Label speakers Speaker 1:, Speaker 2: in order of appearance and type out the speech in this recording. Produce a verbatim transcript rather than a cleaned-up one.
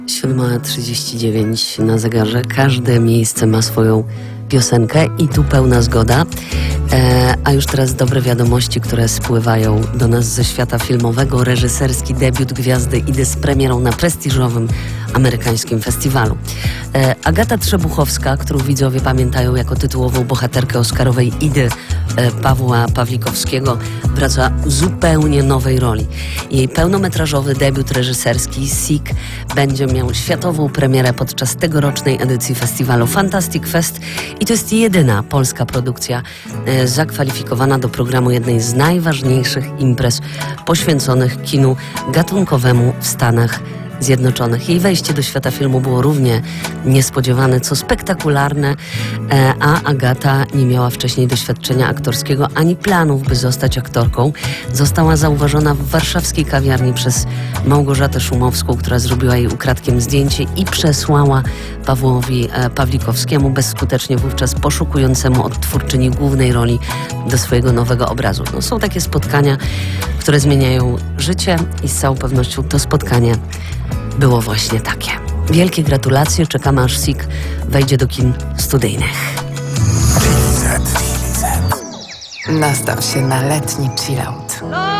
Speaker 1: siódma trzydzieści dziewięć na zegarze. Każde miejsce ma swoją piosenkę i tu pełna zgoda. E, a już teraz dobre wiadomości, które spływają do nas ze świata filmowego. Reżyserski debiut gwiazdy Idy z premierą na prestiżowym amerykańskim festiwalu. E, Agata Trzebuchowska, którą widzowie pamiętają jako tytułową bohaterkę oscarowej Idy e, Pawła Pawlikowskiego, wraca w zupełnie nowej roli. Jej pełnometrażowy debiut reżyserski Sick będzie miał światową premierę podczas tegorocznej edycji festiwalu Fantastic Fest i to jest jedyna polska produkcja e, zakwalifikowana do programu jednej z najważniejszych imprez poświęconych kinu gatunkowemu w Stanach Zjednoczonych. Jej wejście do świata filmu było równie niespodziewane, co spektakularne, a Agata nie miała wcześniej doświadczenia aktorskiego ani planów, by zostać aktorką. Została zauważona w warszawskiej kawiarni przez Małgorzatę Szumowską, która zrobiła jej ukradkiem zdjęcie i przesłała Pawłowi Pawlikowskiemu, bezskutecznie wówczas poszukującemu odtwórczyni głównej roli do swojego nowego obrazu. No, są takie spotkania, które zmieniają życie i z całą pewnością to spotkanie było właśnie takie. Wielkie gratulacje, czekamy aż Sick wejdzie do kin studyjnych.
Speaker 2: Nastaw się na letni chillout.